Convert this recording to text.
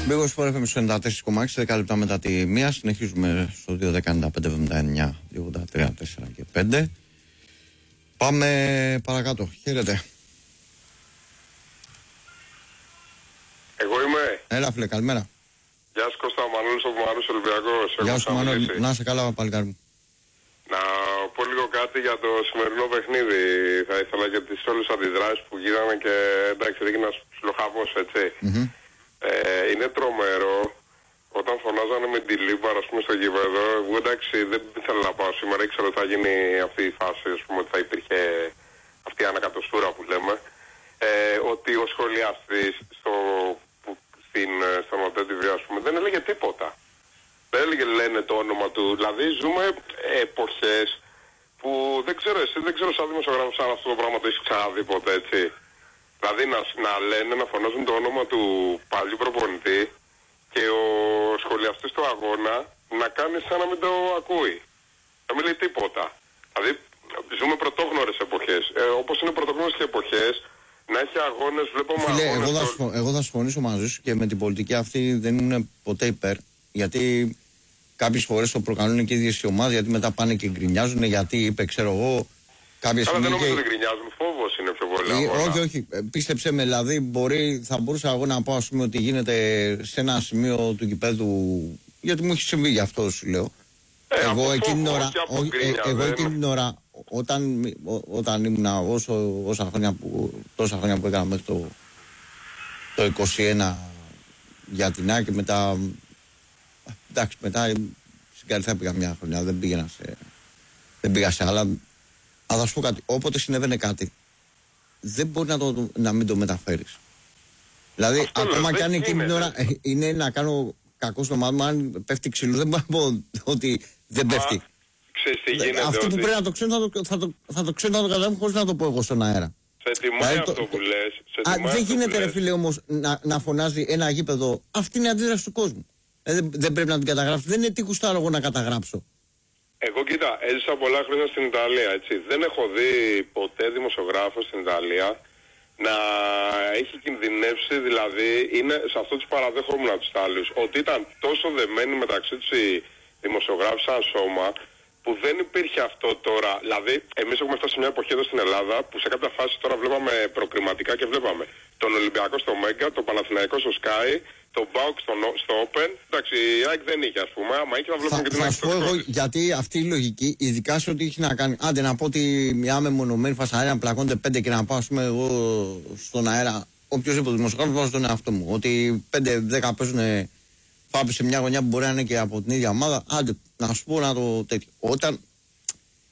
Μπήγω σπορ FM 94,6, 10 λεπτά μετά τη μία. Συνεχίζουμε στο 2.10.95.79, 2.83, 4 και 5. Πάμε παρακάτω. Χαίρετε. Εγώ είμαι. Έλα, φίλε, καλημέρα. Γεια σου Κώστα, ο Μανώλης από Μαρούς Ολυμπιακός. Γεια σου Μανώλη, να είσαι καλά, παλικάρι μου. Να πω λίγο κάτι για το σημερινό παιχνίδι. Θα ήθελα για τις όλες τις αντιδράσεις που γίνανε και εντάξει, έγινε ένας ψιλοχαμός, έτσι. Είναι τρομερό όταν φωνάζανε με τη Λίμπαρα, ας πούμε, στο γήπεδο. Εγώ εντάξει, δεν ήθελα να πάω σήμερα, ήξερα ότι θα γίνει αυτή η φάση, ας πούμε, ότι θα υπήρχε αυτή η ανακατοστούρα που λέμε. Ότι ο σχολιαστής στον ΟΤΕ TV, ας πούμε, δεν έλεγε τίποτα. Δεν έλεγε, λένε το όνομα του. Δηλαδή ζούμε εποχές που δεν ξέρω εσύ, δεν ξέρω σαν δημοσιογράφος αν αυτό το πράγμα το έχεις ξαναδεί ποτέ, έτσι. Δηλαδή να λένε, να φωνάζουν το όνομα του παλιού προπονητή και ο σχολιαστής του αγώνα να κάνει σαν να μην το ακούει. Να μην λέει τίποτα. Δηλαδή ζούμε πρωτόγνωρες εποχές. Όπως είναι πρωτόγνωρες και εποχές, να έχει αγώνες, βλέπουμε αγώνες. Εγώ θα συμφωνήσω μαζί σου και με την πολιτική αυτή δεν ήμουν ποτέ υπέρ. Γιατί κάποιες φορές το προκαλούν και οι ίδιες οι ομάδες, γιατί μετά πάνε και γκρινιάζουν, γιατί είπε, ξέρω εγώ. Αλλά δεν νομίζω ότι γκρινιάζουν, φόβος είναι πιο πολύ. Όχι, πίστεψε με, δηλαδή θα μπορούσα εγώ να πω, ας πούμε, ότι γίνεται σε ένα σημείο του γηπέδου, γιατί μου έχει συμβεί γι' αυτό σου λέω. Εγώ εκείνη την ώρα, όταν ήμουν τόσα χρόνια που έκανα μέχρι το 21 για την ΑΕΚ, και μετά, εντάξει, μετά στην Καλυθέα πήγα μια χρονιά, δεν πήγα σε άλλα. Αλλά θα σου πω κάτι, όποτε συνέβαινε κάτι, δεν μπορεί να μην το μεταφέρεις. Δηλαδή, αυτό ακόμα κι αν εκείνη την ώρα είναι να κάνω κακό στο μάτι μου, αν πέφτει ξύλο, δεν μπορώ να πω ότι δεν πέφτει. Αυτό που πρέπει να το ξέρουν θα το ξέρουν, θα το καταλάβουν χωρίς να το πω εγώ στον αέρα. Σε τιμάει αυτό που λες. Δεν γίνεται, ρε φίλε, όμως να φωνάζει ένα γήπεδο. Αυτή είναι η αντίδραση του κόσμου. Δεν πρέπει να την καταγράψω. Δεν είναι τι κουστάρω εγώ να καταγράψω. Εγώ κοίτα, έζησα πολλά χρόνια στην Ιταλία, έτσι. Δεν έχω δει ποτέ δημοσιογράφο στην Ιταλία να έχει κινδυνεύσει, δηλαδή σε αυτό τους παραδέχομουν τους Ιταλίους, ότι ήταν τόσο δεμένοι μεταξύ τους οι δημοσιογράφοι σαν σώμα, που δεν υπήρχε αυτό τώρα. Δηλαδή, εμείς έχουμε φτάσει σε μια εποχή εδώ στην Ελλάδα που σε κάποια φάση τώρα βλέπαμε προκριματικά και βλέπαμε τον Ολυμπιακό στο Μέγκα, τον Παναθηναϊκό στο Sky, τον ΠΑΟΚ στο Open. Εντάξει, η ΑΕΚ δεν είχε, ας πούμε. Άμα είχε, θα βλέπουμε και την ΑΕΚ. Θα σου πω εγώ, γιατί αυτή η λογική, ειδικά σε ό,τι έχει να κάνει. Άντε να πω ότι μια μεμονωμένη φασαρία να πλακώνται 5 και να πάω, ας πούμε, εγώ στον αέρα, οποιοδήποτε δημοσιογράφος, βάζω τον εαυτό μου. Ότι 5-10 παίζουν. Πάμε σε μια γωνιά που μπορεί να είναι και από την ίδια ομάδα. Άντε, να σου πω να το τέτοιο. Όταν